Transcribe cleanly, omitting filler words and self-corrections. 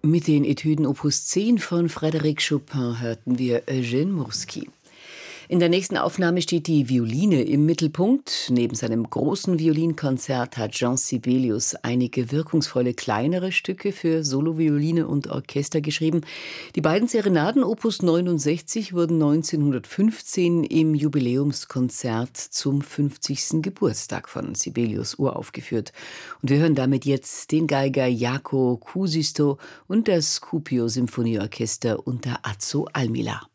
Mit den Etüden Opus 10 von Frédéric Chopin hörten wir Eugène Murski. In der nächsten Aufnahme steht die Violine im Mittelpunkt. Neben seinem großen Violinkonzert hat Jean Sibelius einige wirkungsvolle kleinere Stücke für Solovioline und Orchester geschrieben. Die beiden Serenaden Opus 69 wurden 1915 im Jubiläumskonzert zum 50. Geburtstag von Sibelius uraufgeführt. Und wir hören damit jetzt den Geiger Jaakko Kuusisto und das Kuopio Symphonieorchester unter Azzo Almila.